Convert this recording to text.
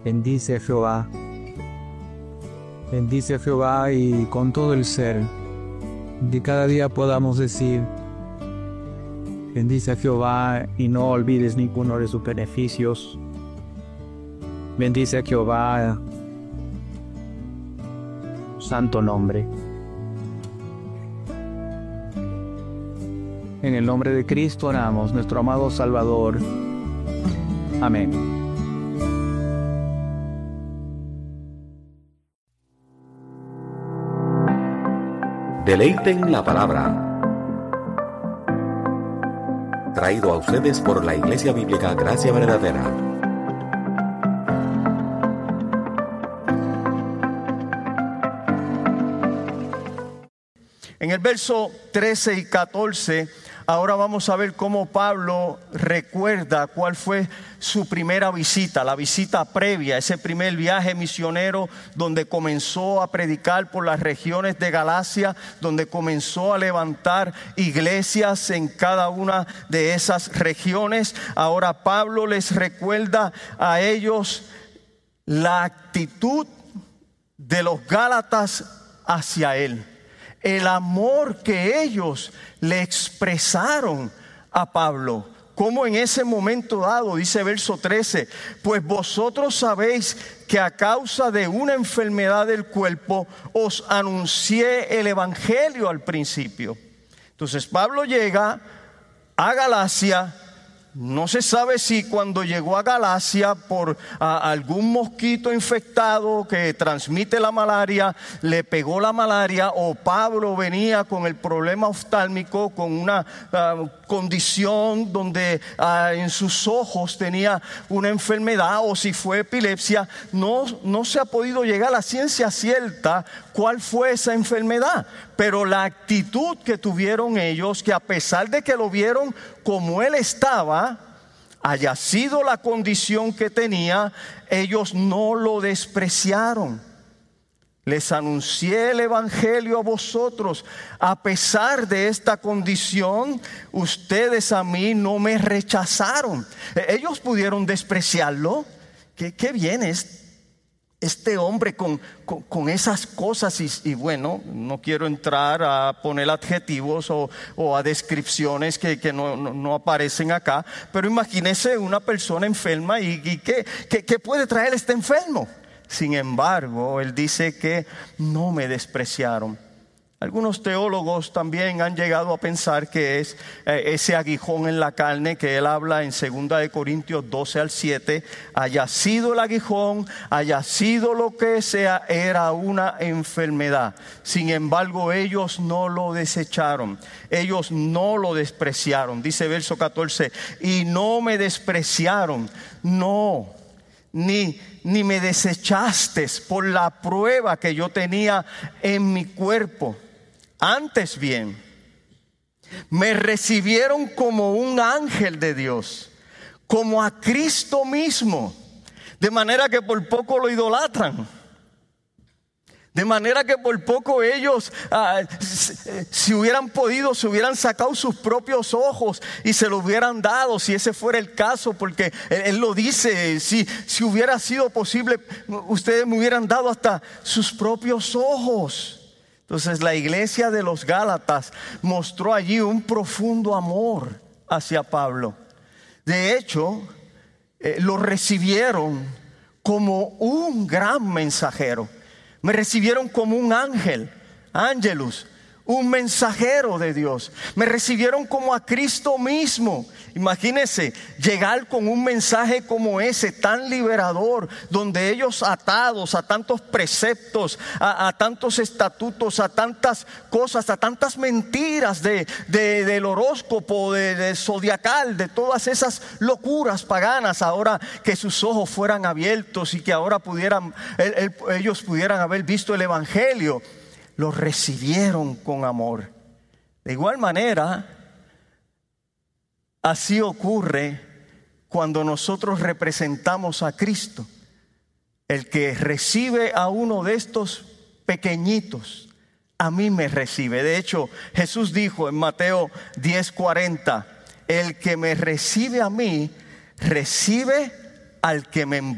Bendice a Jehová. Bendice a Jehová y con todo el ser, que cada día podamos decir: bendice a Jehová y no olvides ninguno de sus beneficios. Bendice a Jehová, santo nombre. En el nombre de Cristo oramos, nuestro amado Salvador. Amén. Deleiten la palabra. Traído a ustedes por la Iglesia Bíblica Gracia Verdadera. En el verso 13 y 14, ahora vamos a ver cómo Pablo recuerda cuál fue su primera visita, la visita previa, ese primer viaje misionero donde comenzó a predicar por las regiones de Galacia, donde comenzó a levantar iglesias en cada una de esas regiones. Ahora Pablo les recuerda a ellos la actitud de los Gálatas hacia él. El amor que ellos le expresaron a Pablo. Como en ese momento dado, dice verso 13, pues vosotros sabéis que a causa de una enfermedad del cuerpo os anuncié el evangelio al principio. Entonces Pablo llega a Galacia. No se sabe si cuando llegó a Galacia por algún mosquito infectado que transmite la malaria, le pegó la malaria, o Pablo venía con el problema oftálmico, con una condición donde en sus ojos tenía una enfermedad, o si fue epilepsia. No se ha podido llegar a la ciencia cierta cuál fue esa enfermedad, pero la actitud que tuvieron ellos, que a pesar de que lo vieron como él estaba, haya sido la condición que tenía, ellos no lo despreciaron. Les anuncié el evangelio a vosotros. A pesar de esta condición, ustedes a mí no me rechazaron. Ellos pudieron despreciarlo. ¿Qué bien es este hombre con esas cosas? Y bueno, no quiero entrar a poner adjetivos o a descripciones que no aparecen acá, pero imagínese una persona enferma y ¿qué puede traer este enfermo? Sin embargo, él dice que no me despreciaron. Algunos teólogos también han llegado a pensar que es ese aguijón en la carne que él habla en 2 de Corintios 12 al 7, haya sido el aguijón, haya sido lo que sea, era una enfermedad. Sin embargo, ellos no lo desecharon, ellos no lo despreciaron. Dice verso 14, y no me despreciaron, no, ni me desechaste por la prueba que yo tenía en mi cuerpo. Antes bien, me recibieron como un ángel de Dios, como a Cristo mismo, de manera que por poco lo idolatran. De manera que por poco ellos, si hubieran podido, se hubieran sacado sus propios ojos y se lo hubieran dado, si ese fuera el caso, porque él lo dice, si hubiera sido posible, ustedes me hubieran dado hasta sus propios ojos. Entonces la iglesia de los Gálatas mostró allí un profundo amor hacia Pablo. De hecho, lo recibieron como un gran mensajero. Me recibieron como un ángel, ángelus, un mensajero de Dios. Me recibieron como a Cristo mismo. Imagínense llegar con un mensaje como ese, tan liberador, donde ellos atados a tantos preceptos, a tantos estatutos, a tantas cosas, a tantas mentiras del horóscopo, de zodiacal, de todas esas locuras paganas, ahora que sus ojos fueran abiertos y que ahora ellos pudieran haber visto el evangelio, los recibieron con amor. De igual manera, así ocurre cuando nosotros representamos a Cristo. El que recibe a uno de estos pequeñitos, a mí me recibe. De hecho, Jesús dijo en Mateo 10:40, el que me recibe a mí, recibe al que me envió.